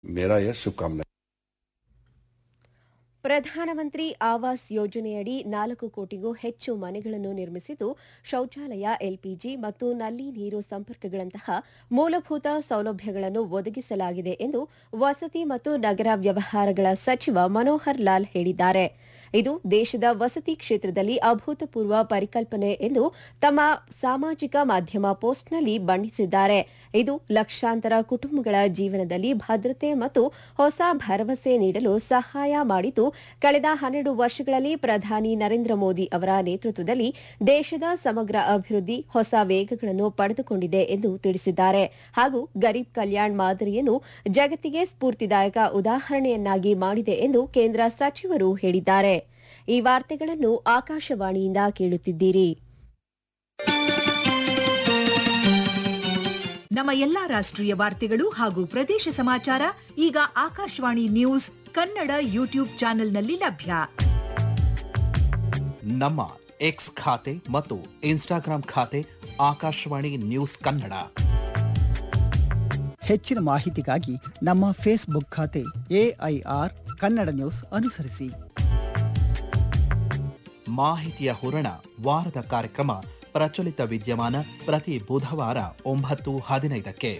मेरा यह शुभकामनाएं। ಪ್ರಧಾನಮಂತ್ರಿ ಆವಾಸ್ ಯೋಜನೆಯಡಿ 4 ಕೋಟಿಗೂ ಹೆಚ್ಚು ಮನೆಗಳನ್ನು ನಿರ್ಮಿಸಿದ್ದು ಶೌಚಾಲಯ, ಎಲ್ಪಿಜಿ ಮತ್ತು ನಲ್ಲಿ ನೀರು ಸಂಪರ್ಕಗಳಂತಹ ಮೂಲಭೂತ ಸೌಲಭ್ಯಗಳನ್ನು ಒದಗಿಸಲಾಗಿದೆ ಎಂದು ವಸತಿ ಮತ್ತು ನಗರ ವ್ಯವಹಾರಗಳ ಸಚಿವ ಮನೋಹರ್ ಲಾಲ್ ಹೇಳಿದ್ದಾರೆ. ಇದು ದೇಶದ ವಸತಿ ಕ್ಷೇತ್ರದಲ್ಲಿ ಅಭೂತಪೂರ್ವ ಪರಿಕಲ್ಪನೆ ಎಂದು ತಮ್ಮ ಸಾಮಾಜಿಕ ಮಾಧ್ಯಮ ಪೋಸ್ಟ್ನಲ್ಲಿ ಬಣ್ಣಿಸಿದ್ದಾರೆ. ಇದು ಲಕ್ಷಾಂತರ ಕುಟುಂಬಗಳ ಜೀವನದಲ್ಲಿ ಭದ್ರತೆ ಮತ್ತು ಹೊಸ ಭರವಸೆ ನೀಡಲು ಸಹಾಯ ಮಾಡಿದ್ದು, ಕಳೆದ 12 ವರ್ಷಗಳಲ್ಲಿ ಪ್ರಧಾನಿ ನರೇಂದ್ರ ಮೋದಿ ಅವರ ನೇತೃತ್ವದಲ್ಲಿ ದೇಶದ ಸಮಗ್ರ ಅಭಿವೃದ್ಧಿ ಹೊಸ ವೇಗಗಳನ್ನು ಪಡೆದುಕೊಂಡಿದೆ ಎಂದು ತಿಳಿಸಿದ್ದಾರೆ. ಹಾಗೂ ಗರೀಬ್ ಕಲ್ಯಾಣ್ ಮಾದರಿಯನ್ನು ಜಗತ್ತಿಗೆ ಸ್ಫೂರ್ತಿದಾಯಕ ಉದಾಹರಣೆಯನ್ನಾಗಿ ಮಾಡಿದೆ ಎಂದು ಕೇಂದ್ರ ಸಚಿವರು ಹೇಳಿದ್ದಾರೆ. ಈ ವಾರ್ತೆಗಳನ್ನು ಆಕಾಶವಾಣಿಯಿಂದ ಕೇಳುತ್ತಿದ್ದೀರಿ. ನಮ್ಮ ಎಲ್ಲಾ ರಾಷ್ಟ್ರೀಯ ವಾರ್ತೆಗಳು ಹಾಗೂ ಪ್ರದೇಶ ಸಮಾಚಾರ ಈಗ ಆಕಾಶವಾಣಿ ನ್ಯೂಸ್ ಕನ್ನಡ ಯೂಟ್ಯೂಬ್ ಚಾನೆಲ್ನಲ್ಲಿ ಲಭ್ಯ. ನಮ್ಮ ಎಕ್ಸ್ ಖಾತೆ ಮತ್ತು ಇನ್ಸ್ಟಾಗ್ರಾಂ ಖಾತೆ ಆಕಾಶವಾಣಿ ನ್ಯೂಸ್ ಕನ್ನಡ. ಹೆಚ್ಚಿನ ಮಾಹಿತಿಗಾಗಿ ನಮ್ಮ ಫೇಸ್ಬುಕ್ ಖಾತೆ AIR ಕನ್ನಡ ನ್ಯೂಸ್ ಅನುಸರಿಸಿ. ಮಾಹಿತಿಯ ಹೂರಣ ವಾರದ ಕಾರ್ಯಕ್ರಮ ಪ್ರಚಲಿತ ವಿದ್ಯಮಾನ ಪ್ರತಿ ಬುಧವಾರ 9:15ಕ್ಕೆ.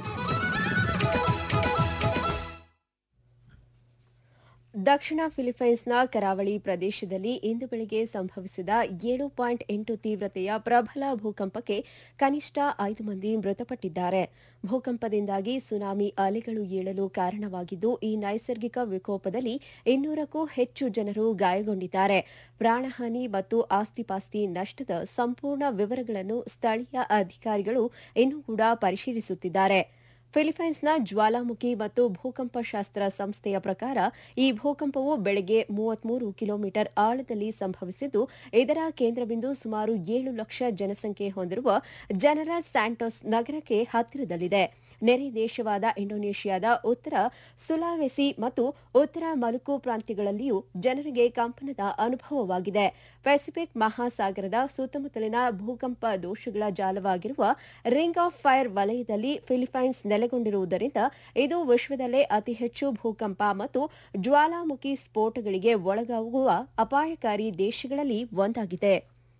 ದಕ್ಷಿಣ ಫಿಲಿಪೈನ್ಸ್ನ ಕರಾವಳಿ ಪ್ರದೇಶದಲ್ಲಿ ಇಂದು ಬೆಳಗ್ಗೆ ಸಂಭವಿಸಿದ 7.8 ತೀವ್ರತೆಯ ಪ್ರಬಲ ಭೂಕಂಪಕ್ಕೆ ಕನಿಷ್ಠ 5 ಮಂದಿ ಮೃತಪಟ್ಟಿದ್ದಾರೆ. ಭೂಕಂಪದಿಂದಾಗಿ ಸುನಾಮಿ ಅಲೆಗಳು ಏಳಲು ಕಾರಣವಾಗಿದ್ದು, ಈ ನೈಸರ್ಗಿಕ ವಿಕೋಪದಲ್ಲಿ 200ಕ್ಕೂ ಹೆಚ್ಚು ಜನರು ಗಾಯಗೊಂಡಿದ್ದಾರೆ. ಪ್ರಾಣಹಾನಿ ಮತ್ತು ಆಸ್ತಿಪಾಸ್ತಿ ನಷ್ಟದ ಸಂಪೂರ್ಣ ವಿವರಗಳನ್ನು ಸ್ಥಳೀಯ ಅಧಿಕಾರಿಗಳು ಇನ್ನೂ ಕೂಡ ಪರಿಶೀಲಿಸುತ್ತಿದ್ದಾರೆ. ಫಿಲಿಪೈನ್ಸ್ನ ಜ್ವಾಲಾಮುಖಿ ಮತ್ತು ಭೂಕಂಪಶಾಸ್ತ್ರ ಸಂಸ್ಥೆಯ ಪ್ರಕಾರ ಈ ಭೂಕಂಪವು ಬೆಳಗ್ಗೆ 33 ಕಿಲೋಮೀಟರ್ ಆಳದಲ್ಲಿ ಸಂಭವಿಸಿದ್ದು, ಇದರ ಕೇಂದ್ರಬಿಂದು ಸುಮಾರು 7 ಲಕ್ಷ ಜನಸಂಖ್ಯೆ ಹೊಂದಿರುವ ಜನರಲ್ ಸ್ಯಾಂಟೋಸ್ ನಗರಕ್ಕೆ ಹತ್ತಿರದಲ್ಲಿದೆ. ನೆರೆ ದೇಶವಾದ ಇಂಡೋನೇಷಿಯಾದ ಉತ್ತರ ಸುಲಾವೆಸಿ ಮತ್ತು ಉತ್ತರ ಮಲುಕು ಪ್ರಾಂತ್ಯಗಳಲ್ಲಿಯೂ ಜನರಿಗೆ ಕಂಪನದ ಅನುಭವವಾಗಿದೆ. ಪೆಸಿಫಿಕ್ ಮಹಾಸಾಗರದ ಸುತ್ತಮುತ್ತಲಿನ ಭೂಕಂಪ ದೋಷಗಳ ಜಾಲವಾಗಿರುವ ರಿಂಗ್ ಆಫ್ ಫೈರ್ ವಲಯದಲ್ಲಿ ಫಿಲಿಪೈನ್ಸ್ ನೆಲೆಗೊಂಡಿರುವುದರಿಂದ ಇದು ವಿಶ್ವದಲ್ಲೇ ಅತಿ ಹೆಚ್ಚು ಭೂಕಂಪ ಮತ್ತು ಜ್ವಾಲಾಮುಖಿ ಸ್ಫೋಟಗಳಿಗೆ ಒಳಗಾಗುವ ಅಪಾಯಕಾರಿ ದೇಶಗಳಲ್ಲಿ ಒಂದಾಗಿದೆ.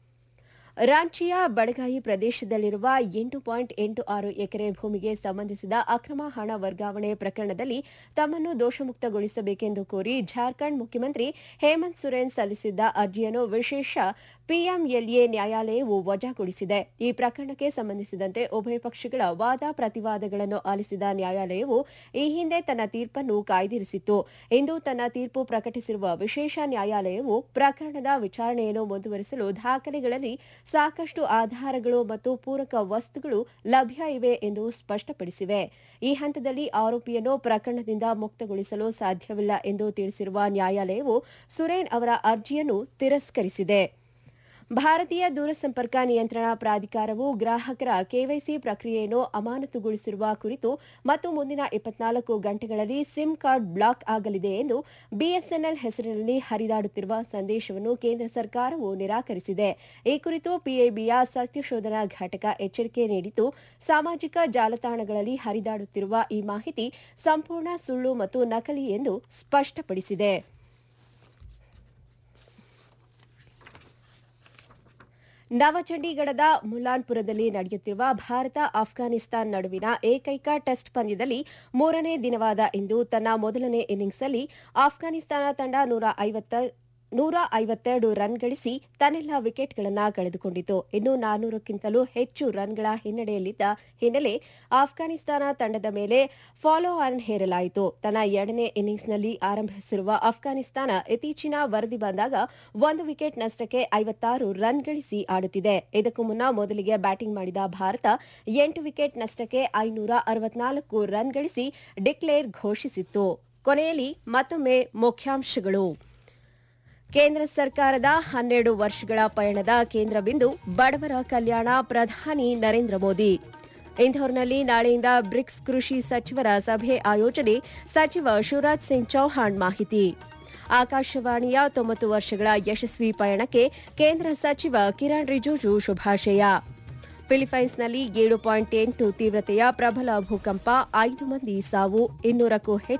ರಾಂಚಿಯ ಬಡಗಾಯಿ ಪ್ರದೇಶದಲ್ಲಿರುವ 8.86 ಎಕರೆ ಭೂಮಿಗೆ ಸಂಬಂಧಿಸಿದ ಅಕ್ರಮ ಹಣ ವರ್ಗಾವಣೆ ಪ್ರಕರಣದಲ್ಲಿ ತಮ್ಮನ್ನು ದೋಷಮುಕ್ತಗೊಳಿಸಬೇಕೆಂದು ಕೋರಿ ಜಾರ್ಖಂಡ್ ಮುಖ್ಯಮಂತ್ರಿ ಹೇಮಂತ್ ಸೊರೇನ್ ಸಲ್ಲಿಸಿದ್ದ ಅರ್ಜಿಯನ್ನು ವಿಶೇಷ PMLA ನ್ಯಾಯಾಲಯವು ವಜಾಗೊಳಿಸಿದೆ. ಈ ಪ್ರಕರಣಕ್ಕೆ ಸಂಬಂಧಿಸಿದಂತೆ ಉಭಯ ಪಕ್ಷಗಳ ವಾದ ಪ್ರತಿವಾದಗಳನ್ನು ಆಲಿಸಿದ ನ್ಯಾಯಾಲಯವು ಈ ಹಿಂದೆ ತನ್ನ ತೀರ್ಪನ್ನು ಕಾಯ್ದಿರಿಸಿತ್ತು. ಇಂದು ತನ್ನ ತೀರ್ಪು ಪ್ರಕಟಿಸಿರುವ ವಿಶೇಷ ನ್ಯಾಯಾಲಯವು ಪ್ರಕರಣದ ವಿಚಾರಣೆಯನ್ನು ಮುಂದುವರಿಸಲು ದಾಖಲೆಗಳಲ್ಲಿ ಸಾಕಷ್ಟು ಆಧಾರಗಳು ಮತ್ತು ಪೂರಕ ವಸ್ತುಗಳು ಲಭ್ಯ ಇವೆ ಎಂದು ಸ್ಪಷ್ಟಪಡಿಸಿವೆ. ಈ ಹಂತದಲ್ಲಿ ಆರೋಪಿಯನ್ನು ಪ್ರಕರಣದಿಂದ ಮುಕ್ತಗೊಳಿಸಲು ಸಾಧ್ಯವಿಲ್ಲ ಎಂದು ತಿಳಿಸಿರುವ ನ್ಯಾಯಾಲಯವು ಸುರೇನ್ ಅವರ ಅರ್ಜಿಯನ್ನು ತಿರಸ್ಕರಿಸಿದೆ. ಭಾರತೀಯ ದೂರಸಂಪರ್ಕ ನಿಯಂತ್ರಣ ಪ್ರಾಧಿಕಾರವು ಗ್ರಾಹಕರ ಕೆವೈಸಿ ಪ್ರಕ್ರಿಯೆಯನ್ನು ಅಮಾನತುಗೊಳಿಸಿರುವ ಕುರಿತು ಮತ್ತು ಮುಂದಿನ 24 ಗಂಟೆಗಳಲ್ಲಿ ಸಿಮ್ ಕಾರ್ಡ್ ಬ್ಲಾಕ್ ಆಗಲಿದೆ ಎಂದು ಬಿಎಸ್ಎನ್ಎಲ್ ಹೆಸರಿನಲ್ಲಿ ಹರಿದಾಡುತ್ತಿರುವ ಸಂದೇಶವನ್ನು ಕೇಂದ್ರ ಸರ್ಕಾರವು ನಿರಾಕರಿಸಿದೆ. ಈ ಕುರಿತು ಪಿಐಬಿಯ ಸತ್ಯಶೋಧನಾ ಘಟಕ ಎಚ್ಚರಿಕೆ ನೀಡಿದ್ದು, ಸಾಮಾಜಿಕ ಜಾಲತಾಣಗಳಲ್ಲಿ ಹರಿದಾಡುತ್ತಿರುವ ಈ ಮಾಹಿತಿ ಸಂಪೂರ್ಣ ಸುಳ್ಳು ಮತ್ತು ನಕಲಿ ಎಂದು ಸ್ಪಷ್ಟಪಡಿಸಿದೆ. ನವಚಂಡೀಗಢದ ಮುಲಾನ್ಪುರದಲ್ಲಿ ನಡೆಯುತ್ತಿರುವ ಭಾರತ ಆಫ್ಘಾನಿಸ್ತಾನ ನಡುವಿನ ಏಕೈಕ ಟೆಸ್ಟ್ ಪಂದ್ಯದಲ್ಲಿ 3ನೇ ದಿನವಾದ ಇಂದು ತನ್ನ ಮೊದಲನೇ ಇನ್ನಿಂಗ್ಸ್ನಲ್ಲಿ ಆಫ್ಘಾನಿಸ್ತಾನ ತಂಡ 152 ರನ್ ಗಳಿಸಿ ತನ್ನೆಲ್ಲ ವಿಕೆಟ್ಗಳನ್ನು ಕಳೆದುಕೊಂಡಿತು. ಇನ್ನು 400ಕ್ಕಿಂತಲೂ ಹೆಚ್ಚು ರನ್ಗಳ ಹಿನ್ನಡೆಯಲ್ಲಿದ್ದ ಹಿನ್ನೆಲೆ ಆಫ್ಘಾನಿಸ್ತಾನ ತಂಡದ ಮೇಲೆ ಫಾಲೋ ಆನ್ ಹೇರಲಾಯಿತು. ತನ್ನ 2ನೇ ಇನ್ನಿಂಗ್ಸ್ನಲ್ಲಿ ಆರಂಭಿಸಿರುವ ಆಫ್ಘಾನಿಸ್ತಾನ ಇತ್ತೀಚಿನ ವರದಿ ಬಂದಾಗ 1 ವಿಕೆಟ್ ನಷ್ಟಕ್ಕೆ 56 ರನ್ ಗಳಿಸಿ ಆಡುತ್ತಿದೆ. ಇದಕ್ಕೂ ಮುನ್ನ ಮೊದಲಿಗೆ ಬ್ಯಾಟಿಂಗ್ ಮಾಡಿದ ಭಾರತ 8 ವಿಕೆಟ್ ನಷ್ಟಕ್ಕೆ 564 ರನ್ ಗಳಿಸಿ ಡಿಕ್ಲೇರ್ ಘೋಷಿಸಿತ್ತು. ಕೊನೆಯಲ್ಲಿ ಮತ್ತೊಮ್ಮೆ ಮುಖ್ಯಾಂಶಗಳು. ಕೇಂದ್ರ ಸರ್ಕಾರದ 12 ವರ್ಷಗಳ ಪಯಣದ ಕೇಂದ್ರ ಬಿಂದು ಬಡವರ ಕಲ್ಯಾಣ, ಪ್ರಧಾನಿ ನರೇಂದ್ರ ಮೋದಿ. ಇಂಧೋರ್ನಲ್ಲಿ ನಾಳೆಯಿಂದ ಬ್ರಿಕ್ಸ್ ಕೃಷಿ ಸಚಿವರ ಸಭೆ ಆಯೋಜನೆ, ಸಚಿವ ಶಿವರಾಜ್ ಸಿಂಗ್ ಚೌಹಾಣ್ ಮಾಹಿತಿ. ಆಕಾಶವಾಣಿಯ 90 ವರ್ಷಗಳ ಯಶಸ್ವಿ ಪಯಣಕ್ಕೆ ಕೇಂದ್ರ ಸಚಿವ ಕಿರಣ್ ರಿಜಿಜು ಶುಭಾಶಯ. ಫಿಲಿಪೈನ್ಸ್ನಲ್ಲಿ 7.8 ತೀವ್ರತೆಯ ಪ್ರಬಲ ಭೂಕಂಪ, 5 ಮಂದಿ ಸಾವು, 200ಕ್ಕೂ ಹೆಚ್ಚು